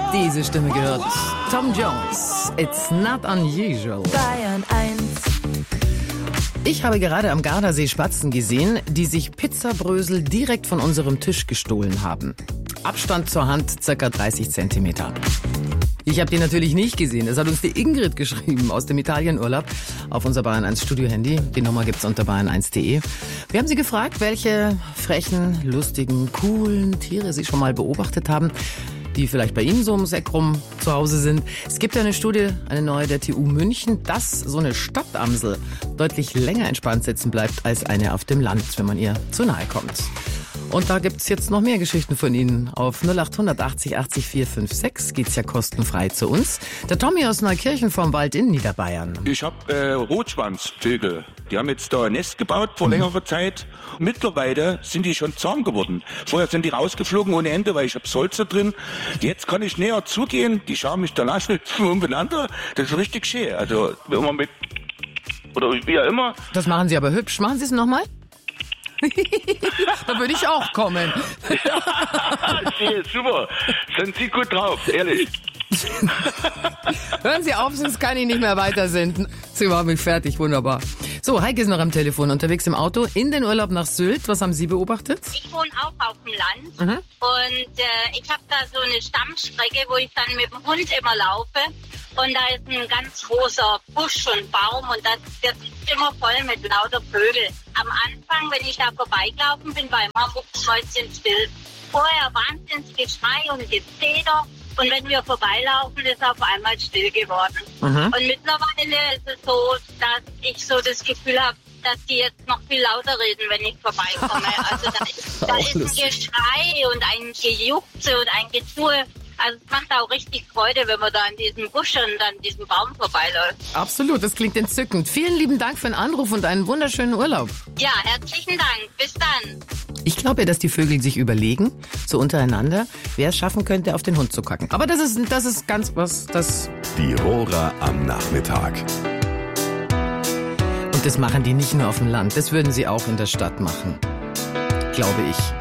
Diese Stimme gehört Tom Jones. It's not unusual. Bayern 1. Ich habe gerade am Gardasee Spatzen gesehen, die sich Pizzabrösel direkt von unserem Tisch gestohlen haben. Abstand zur Hand ca. 30 Zentimeter. Ich habe die natürlich nicht gesehen. Das hat uns die Ingrid geschrieben aus dem Italienurlaub auf unser Bayern 1 Studio-Handy. Die Nummer gibt's unter bayern1.de. Wir haben sie gefragt, welche frechen, lustigen, coolen Tiere sie schon mal beobachtet haben, die vielleicht bei Ihnen so ums Eck rum zu Hause sind. Es gibt ja eine Studie, eine neue der TU München, dass so eine Stadtamsel deutlich länger entspannt sitzen bleibt als eine auf dem Land, wenn man ihr zu nahe kommt. Und da gibt's jetzt noch mehr Geschichten von Ihnen. Auf 0800 80 80 456 geht's ja kostenfrei zu uns. Der Tommy aus Neukirchen vom Wald in Niederbayern. Ich habe Rotschwanzvögel. Die haben jetzt da ein Nest gebaut vor längerer Zeit. Mittlerweile sind die schon zahm geworden. Vorher sind die rausgeflogen ohne Ende, weil ich habe Solze drin. Jetzt kann ich näher zugehen. Die schauen mich da lassen umeinander. Das ist richtig schön. Also immer mit oder wie auch immer. Das machen Sie aber hübsch. Machen Sie es nochmal? Da würde ich auch kommen. Super. Sind Sie gut drauf, ehrlich. Hören Sie auf, sonst kann ich nicht mehr weitersenden. Sie machen mich fertig, wunderbar. So, Heike ist noch am Telefon, unterwegs im Auto, in den Urlaub nach Sylt. Was haben Sie beobachtet? Ich wohne auch auf dem Land und ich habe da so eine Stammstrecke, wo ich dann mit dem Hund immer laufe. Und da ist ein ganz großer Busch und Baum und das ist immer voll mit lauter Vögeln. Am Anfang, wenn ich da vorbeigelaufen bin, war immer mucksmäuschenstill. Vorher Wahnsinnsgeschrei und Gezeder. Und wenn wir vorbeilaufen, ist auf einmal still geworden. Und mittlerweile ist es so, dass ich so das Gefühl habe, dass die jetzt noch viel lauter reden, wenn ich vorbeikomme. Also da ist ein Geschrei und ein Gejuckse und ein Getue. Also es macht auch richtig Freude, wenn man da an diesem Busch und an diesem Baum vorbeiläuft. Absolut, das klingt entzückend. Vielen lieben Dank für den Anruf und einen wunderschönen Urlaub. Ja, herzlichen Dank. Bis dann. Ich glaube ja, dass die Vögel sich überlegen, so untereinander, wer es schaffen könnte, auf den Hund zu kacken. Aber das ist ganz was, das... Die Rohrer am Nachmittag. Und das machen die nicht nur auf dem Land, das würden sie auch in der Stadt machen. Glaube ich.